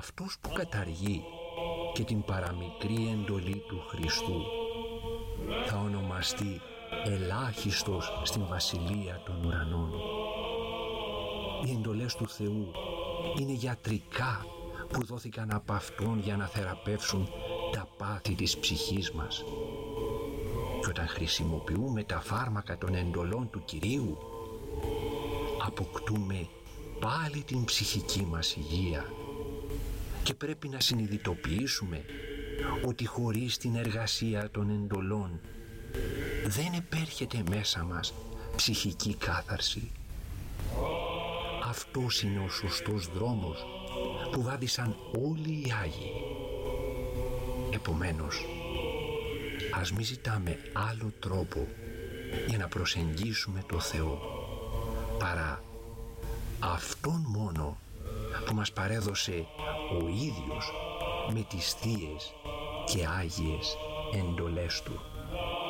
αυτός που καταργεί και την παραμικρή εντολή του Χριστού θα ονομαστεί ελάχιστος στην βασιλεία των ουρανών. Οι εντολές του Θεού είναι γιατρικά που δόθηκαν από Αυτόν για να θεραπεύσουν τα πάθη της ψυχής μας. Και όταν χρησιμοποιούμε τα φάρμακα των εντολών του Κυρίου, αποκτούμε πάλι την ψυχική μας υγεία. Και πρέπει να συνειδητοποιήσουμε ότι χωρίς την εργασία των εντολών δεν επέρχεται μέσα μας ψυχική κάθαρση. Αυτός είναι ο σωστός δρόμος που βάδισαν όλοι οι Άγιοι. Επομένως, ας μην ζητάμε άλλο τρόπο για να προσεγγίσουμε το Θεό παρά Αυτόν μόνο που μας παρέδωσε ο ίδιος με τις θείες και άγιες εντολές Του.